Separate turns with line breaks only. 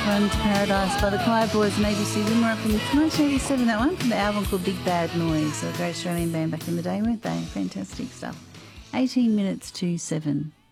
Run to Paradise by the Choir Boys and ABC Wimmera from 1987, that one, from the album called Big Bad Noise. A great Australian band back in the day, weren't they? Fantastic stuff. 18 minutes to 7.